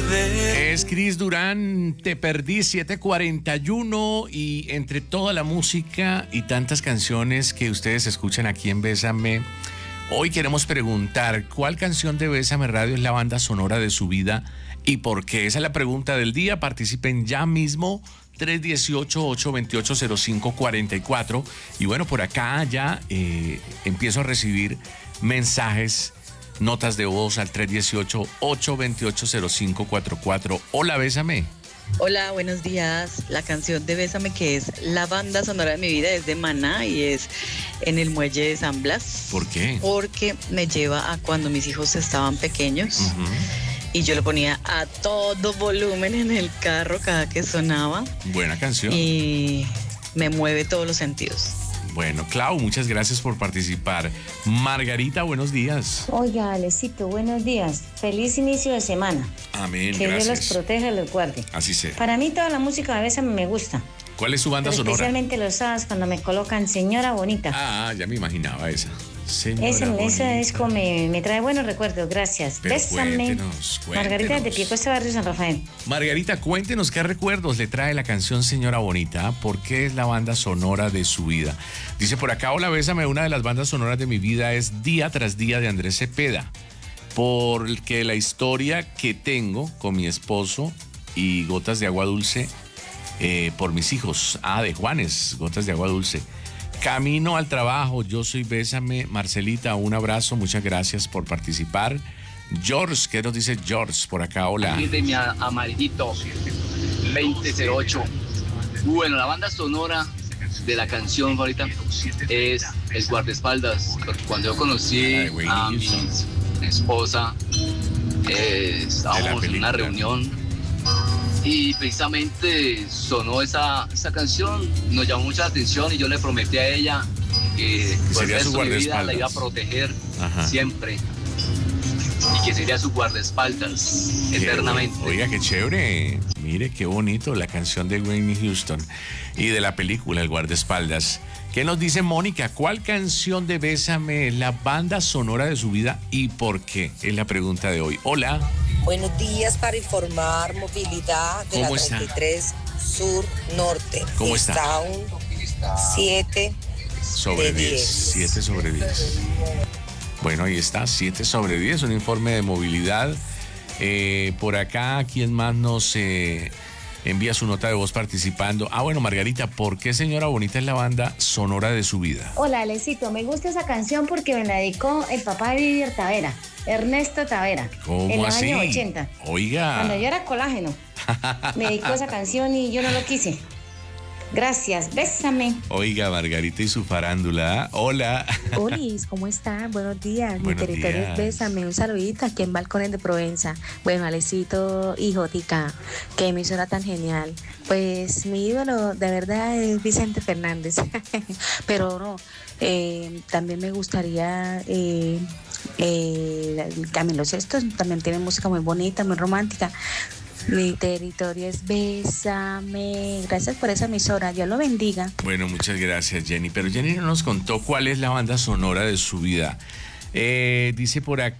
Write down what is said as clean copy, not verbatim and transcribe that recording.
perder. Es Cris Durán, Te perdí, 7:41, y entre toda la música y tantas canciones que ustedes escuchan aquí en Bésame, hoy queremos preguntar ¿cuál canción de Bésame Radio es la banda sonora de su vida y por qué? Esa es la pregunta del día. Participen ya mismo, 318-828-0544. Y bueno, por acá ya empiezo a recibir mensajes, notas de voz al 318-828-0544. Hola, Bésame. Hola, buenos días. La canción de Bésame, que es la banda sonora de mi vida, es de Maná y es En el Muelle de San Blas. ¿Por qué? Porque me lleva a cuando mis hijos estaban pequeños. Y yo lo ponía a todo volumen en el carro cada que sonaba. Buena canción. Y me mueve todos los sentidos. Bueno, Clau, muchas gracias por participar. Margarita, buenos días. Oiga, Alecito, buenos días. Feliz inicio de semana. Amén, que gracias. Dios los proteja y los guarde. Así sea. Para mí toda la música de Bésame me gusta. ¿Cuál es su banda sonora? Especialmente los sábados cuando me colocan Señora Bonita. Ah, ya me imaginaba esa. Señora Ese bonita. disco me trae buenos recuerdos, gracias. Pero Bésame. cuéntenos. Margarita de Pieco, Barrio San Rafael. Margarita, cuéntenos qué recuerdos le trae la canción Señora Bonita. ¿Por qué es la banda sonora de su vida? Dice por acá, hola, Bésame, una de las bandas sonoras de mi vida es Día tras Día de Andrés Cepeda. Porque la historia que tengo con mi esposo y Gotas de Agua Dulce por mis hijos. De Juanes, Gotas de Agua Dulce. Camino al trabajo, yo soy Bésame. Marcelita, un abrazo, muchas gracias por participar. George, ¿qué nos dice George por acá? Hola. De mi amarillito 2008. Bueno, la banda sonora de la canción ahorita es El Guardaespaldas. Porque cuando yo conocí a mi esposa, estábamos en una reunión y precisamente sonó esa canción, nos llamó mucha la atención y yo le prometí a ella que por el resto de mi vida la iba a proteger siempre y que sería su guardaespaldas eternamente. Oiga, qué chévere. Mire, qué bonito la canción de Whitney Houston y de la película El Guardaespaldas. ¿Qué nos dice Mónica? ¿Cuál canción de Bésame es la banda sonora de su vida y por qué? Es la pregunta de hoy. Hola. Buenos días, para informar movilidad de la 33 Sur Norte. ¿Cómo está? Está un 7 sobre 10. 7 sobre 10. Bueno, ahí está, 7 sobre 10, un informe de movilidad. Por acá, ¿quién más nos envía su nota de voz participando? Bueno, Margarita, ¿por qué Señora Bonita es la banda sonora de su vida? Hola, Alecito, me gusta esa canción porque me la dedicó el papá de Vivier Tavera, Ernesto Tavera. ¿Cómo en los así? años 80. Oiga. Cuando yo era colágeno. Me dedicó esa canción y yo no lo quise. Gracias, Bésame. Oiga, Margarita y su farándula. Hola. Olis, ¿cómo están? Buenos días. Buenos Mi territorio días. es Bésame. Un saludito aquí en Balcones de Provenza. Bueno, Alecito y Jotica, qué emisora tan genial. Pues mi ídolo de verdad es Vicente Fernández. Pero no, también me gustaría Camilo Sesto. También tiene música muy bonita, muy romántica. Mi territorio es Bésame. Gracias por esa emisora. Dios lo bendiga. Bueno, muchas gracias, Jenny. Pero Jenny no nos contó cuál es la banda sonora de su vida. Dice por acá.